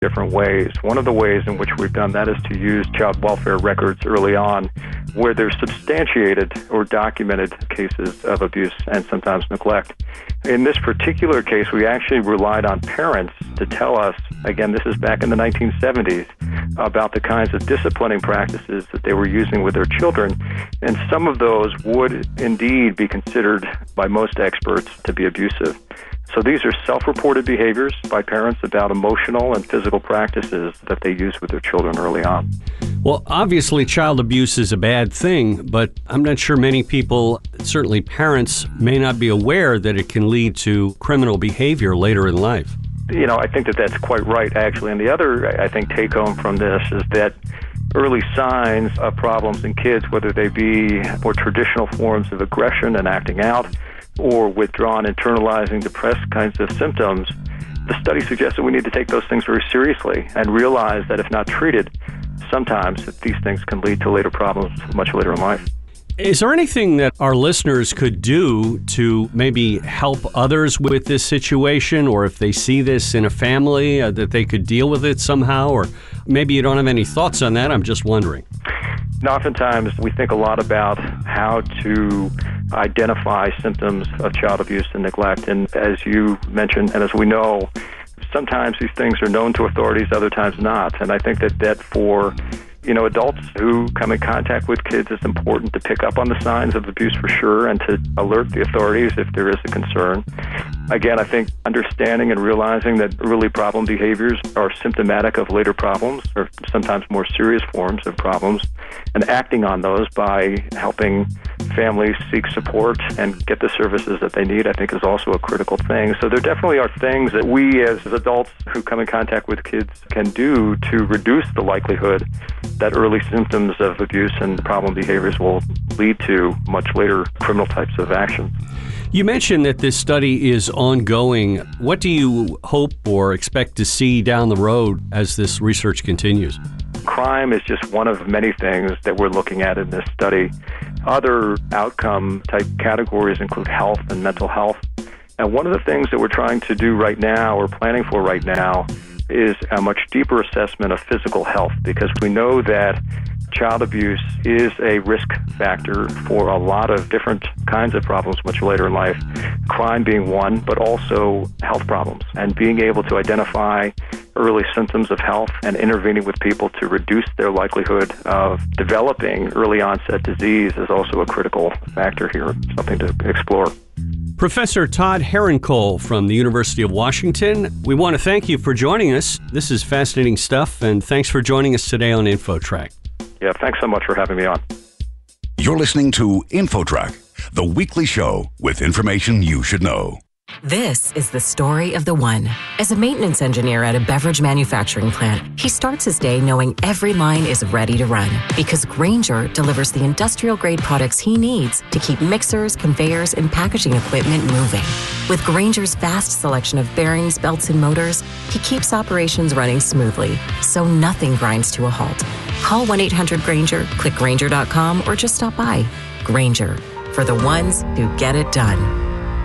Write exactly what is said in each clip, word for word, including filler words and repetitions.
different ways. One of the ways in which we've done that is to use child welfare records early on where there's substantiated or documented cases of abuse and sometimes neglect. In this particular case, we actually relied on parents to tell us, again, this is back in the nineteen seventies, about the kinds of disciplining practices that they were using with their children. And some of those would indeed be considered by most experts to be abusive. So these are self-reported behaviors by parents about emotional and physical practices that they use with their children early on. Well, obviously child abuse is a bad thing, but I'm not sure many people, certainly parents, may not be aware that it can lead to criminal behavior later in life. You know, I think that that's quite right, actually. And the other, I think, take-home from this is that early signs of problems in kids, whether they be more traditional forms of aggression and acting out, or withdrawn, internalizing, depressed kinds of symptoms, the study suggests that we need to take those things very seriously and realize that if not treated, sometimes these things can lead to later problems much later in life. Is there anything that our listeners could do to maybe help others with this situation, or if they see this in a family, uh, that they could deal with it somehow? Or maybe you don't have any thoughts on that. I'm just wondering. And oftentimes we think a lot about how to identify symptoms of child abuse and neglect. And as you mentioned, and as we know, sometimes these things are known to authorities, other times not. And I think that that for you know, adults who come in contact with kids, it's important to pick up on the signs of abuse for sure and to alert the authorities if there is a concern. Again, I think understanding and realizing that early problem behaviors are symptomatic of later problems or sometimes more serious forms of problems, and acting on those by helping families seek support and get the services that they need, I think is also a critical thing. So there definitely are things that we as adults who come in contact with kids can do to reduce the likelihood that early symptoms of abuse and problem behaviors will lead to much later criminal types of action. You mentioned that this study is ongoing. What do you hope or expect to see down the road as this research continues? Crime is just one of many things that we're looking at in this study. Other outcome type categories include health and mental health. And one of the things that we're trying to do right now, or planning for right now, is a much deeper assessment of physical health, because we know that child abuse is a risk factor for a lot of different kinds of problems much later in life, crime being one, but also health problems. And being able to identify early symptoms of health and intervening with people to reduce their likelihood of developing early onset disease is also a critical factor here, something to explore. Professor Todd Herrenkohl from the University of Washington, we want to thank you for joining us. This is fascinating stuff, and thanks for joining us today on InfoTrack. Yeah, thanks so much for having me on. You're listening to InfoTrack, the weekly show with information you should know. This is the story of the one. As a maintenance engineer at a beverage manufacturing plant, he starts his day knowing every line is ready to run because Grainger delivers the industrial-grade products he needs to keep mixers, conveyors, and packaging equipment moving. With Grainger's vast selection of bearings, belts, and motors, he keeps operations running smoothly, so nothing grinds to a halt. Call one eight hundred Grainger, click Grainger dot com, or just stop by. Grainger, for the ones who get it done.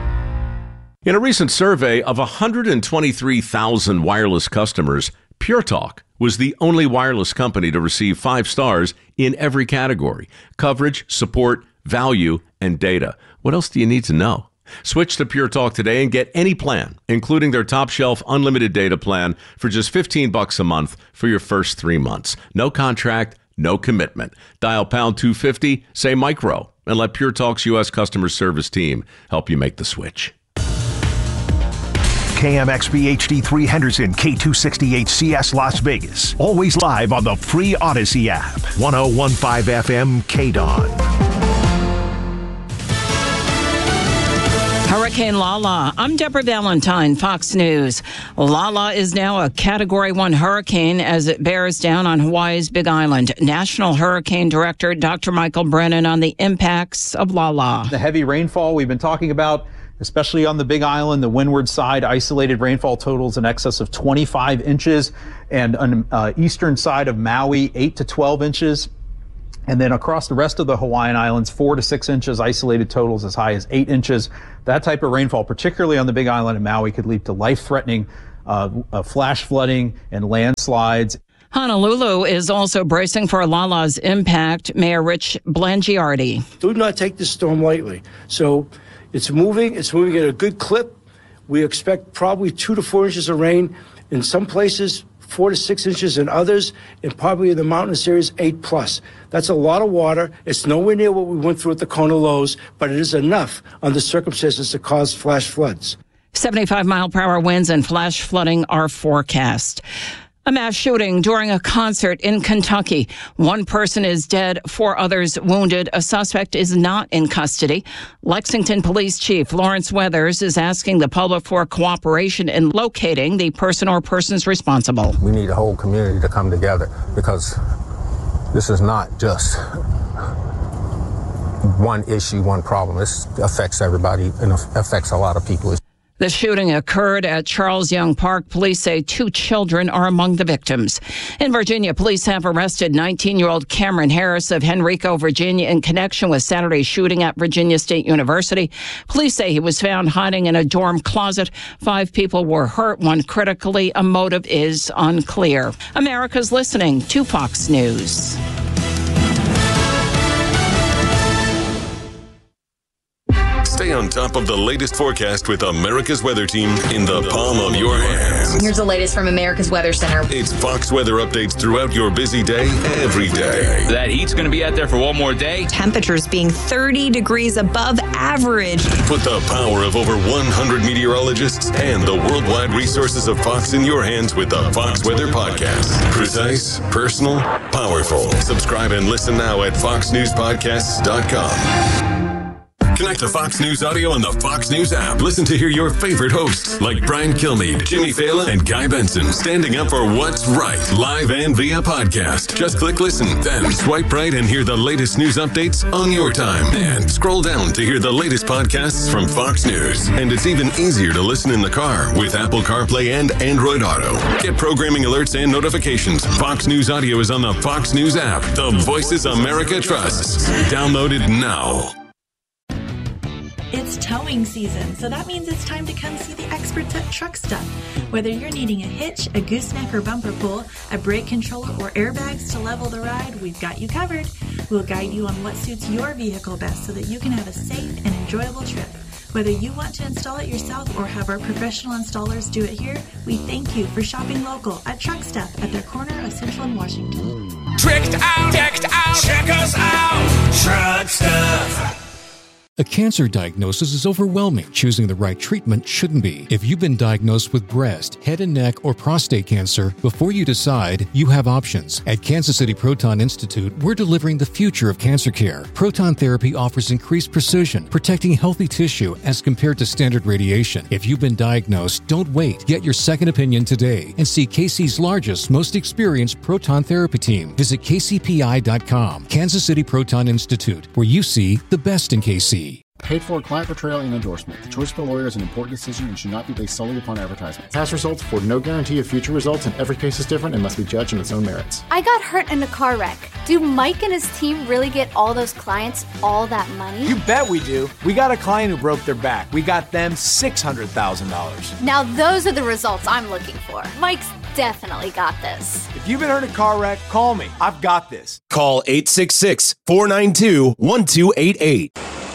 In a recent survey of one hundred twenty-three thousand wireless customers, Pure Talk was the only wireless company to receive five stars in every category: coverage, support, value, and data. What else do you need to know? Switch to Pure Talk today and get any plan, including their top shelf unlimited data plan for just fifteen bucks a month for your first three months. No contract, no commitment. Dial pound two fifty, say micro, and let Pure Talk's U S customer service team help you make the switch. K M X B H D three Henderson, K two sixty-eight C S Las Vegas. Always live on the free Odyssey app. one oh one point five F M K D O N. Hurricane Lala. I'm Deborah Valentine, Fox News. Lala is now a Category one hurricane as it bears down on Hawaii's Big Island. National Hurricane Director Doctor Michael Brennan on the impacts of Lala. The heavy rainfall we've been talking about, especially on the Big Island, the windward side, isolated rainfall totals in excess of twenty-five inches, and on the uh, eastern side of Maui, eight to twelve inches. And then across the rest of the Hawaiian Islands, four to six inches, isolated totals as high as eight inches. That type of rainfall, particularly on the Big Island and Maui, could lead to life-threatening uh, uh, flash flooding and landslides. Honolulu is also bracing for Lala's impact. Mayor Rich Blangiardi. Do not take this storm lightly. So it's moving. It's moving at a good clip. We expect probably two to four inches of rain in some places, four to six inches in others, and probably in the mountainous areas, eight plus. That's a lot of water. It's nowhere near what we went through at the Kona lows, but it is enough under circumstances to cause flash floods. seventy-five mile per hour winds and flash flooding are forecast. A mass shooting during a concert in Kentucky. One person is dead, four others wounded. A suspect is not in custody. Lexington Police Chief Lawrence Weathers is asking the public for cooperation in locating the person or persons responsible. We need a whole community to come together because this is not just one issue, one problem. This affects everybody and affects a lot of people. The shooting occurred at Charles Young Park. Police say two children are among the victims. In Virginia, police have arrested nineteen-year-old Cameron Harris of Henrico, Virginia, in connection with Saturday's shooting at Virginia State University. Police say he was found hiding in a dorm closet. Five people were hurt, one critically. A motive is unclear. America's listening to Fox News. Stay on top of the latest forecast with America's Weather Team in the palm of your hands. Here's the latest from America's Weather Center. It's Fox weather updates throughout your busy day, every day. That heat's going to be out there for one more day. Temperatures being thirty degrees above average. Put the power of over one hundred meteorologists and the worldwide resources of Fox in your hands with the Fox Weather Podcast. Precise, personal, powerful. Subscribe and listen now at fox news podcasts dot com. Connect to Fox News Audio on the Fox News app. Listen to hear your favorite hosts like Brian Kilmeade, Jimmy Fallon, and Guy Benson standing up for what's right, live and via podcast. Just click listen, then swipe right and hear the latest news updates on your time. And scroll down to hear the latest podcasts from Fox News. And it's even easier to listen in the car with Apple CarPlay and Android Auto. Get programming alerts and notifications. Fox News Audio is on the Fox News app. The voices America trusts. Download it now. It's towing season, so that means it's time to come see the experts at Truck Stuff. Whether you're needing a hitch, a gooseneck or bumper pull, a brake controller, or airbags to level the ride, we've got you covered. We'll guide you on what suits your vehicle best so that you can have a safe and enjoyable trip. Whether you want to install it yourself or have our professional installers do it here, we thank you for shopping local at Truck Stuff at their corner of Central and Washington. Tricked out, decked out, check us out, Truck Stuff. A cancer diagnosis is overwhelming. Choosing the right treatment shouldn't be. If you've been diagnosed with breast, head and neck, or prostate cancer, before you decide, you have options. At Kansas City Proton Institute, we're delivering the future of cancer care. Proton therapy offers increased precision, protecting healthy tissue as compared to standard radiation. If you've been diagnosed, don't wait. Get your second opinion today and see K C's largest, most experienced proton therapy team. Visit K C P I dot com. Kansas City Proton Institute, where you see the best in K C. Paid for client portrayal and endorsement. The choice of the lawyer is an important decision and should not be based solely upon advertisement. Past results afford no guarantee of future results, and every case is different and must be judged on its own merits. I got hurt in a car wreck. Do Mike and his team really get all those clients all that money? You bet we do. We got a client who broke their back. We got them six hundred thousand dollars. Now those are the results I'm looking for. Mike's definitely got this. If you've been hurt in a car wreck, call me. I've got this. Call eight six six, four nine two, one two eight eight.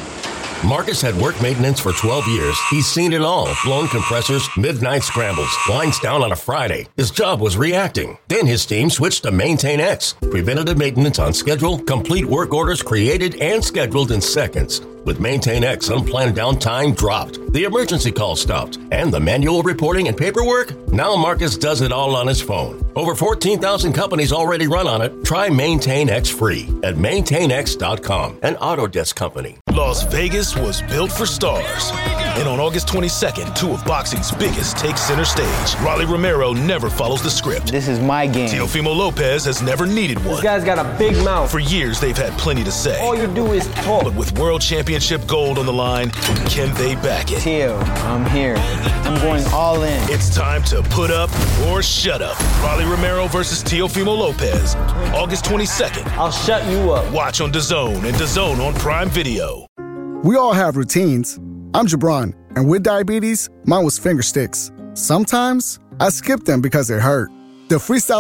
Marcus had work maintenance for twelve years. He's seen it all. Blown compressors, midnight scrambles, lines down on a Friday. His job was reacting. Then his team switched to Maintain X. Preventative maintenance on schedule, complete work orders created and scheduled in seconds. With Maintain X, unplanned downtime dropped. The emergency call stopped. And the manual reporting and paperwork? Now Marcus does it all on his phone. Over fourteen thousand companies already run on it. Try Maintain X free at maintain x dot com, an Autodesk company. Las Vegas was built for stars. And on August twenty-second, two of boxing's biggest take center stage. Rolly Romero never follows the script. This is my game. Teofimo Lopez has never needed one. This guy's got a big mouth. For years, they've had plenty to say. All you do is talk. But with world championship gold on the line, can they back it? Teo, I'm here. I'm going all in. It's time to put up or shut up. Rolly Romero versus Teofimo Lopez. August twenty-second. I'll shut you up. Watch on DAZN and DAZN on Prime Video. We all have routines. I'm Jabron, and with diabetes, mine was finger sticks. Sometimes I skipped them because they hurt. The Freestyle